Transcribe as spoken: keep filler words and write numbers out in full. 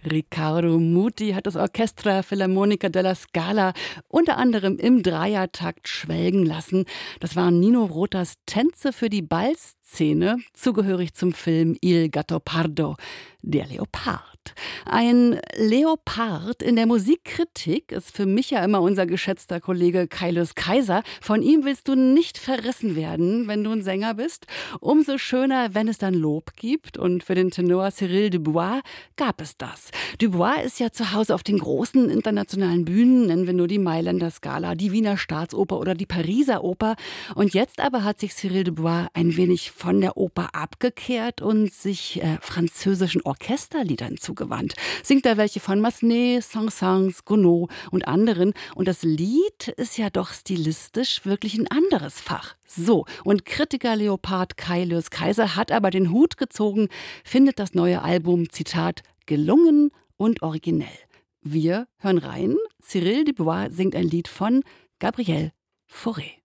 Riccardo Muti hat das Orchestra Filarmonica della Scala unter anderem im Dreiertakt schwelgen lassen. Das waren Nino Rotas Tänze für die Ballszene, zugehörig zum Film Il Gattopardo, der Leopard. Ein Leopard in der Musikkritik ist für mich ja immer unser geschätzter Kollege Kaius Kaiser. Von ihm willst du nicht verrissen werden, wenn du ein Sänger bist. Umso schöner, wenn es dann Lob gibt. Und für den Tenor Cyril Dubois gab es das. Dubois ist ja zu Hause auf den großen internationalen Bühnen, nennen wir nur die Mailänder Scala, die Wiener Staatsoper oder die Pariser Oper. Und jetzt aber hat sich Cyril Dubois ein wenig von der Oper abgekehrt und sich äh, französischen Orchesterliedern zugewandt. Singt da welche von Massenet, Saint-Saëns, Gounod und anderen. Und das Lied ist ja doch stilistisch wirklich ein anderes Fach. So, und Kritiker Leopard Kaius Kaiser hat aber den Hut gezogen, findet das neue Album, Zitat, gelungen und originell. Wir hören rein. Cyril Dubois singt ein Lied von Gabriel Fauré.